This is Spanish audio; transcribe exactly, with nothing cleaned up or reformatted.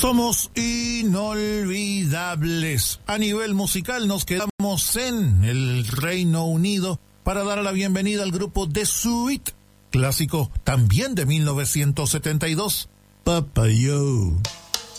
Somos inolvidables. A nivel musical nos quedamos en el Reino Unido para dar la bienvenida al grupo The Sweet, clásico también de mil novecientos setenta y dos, Papa Yo.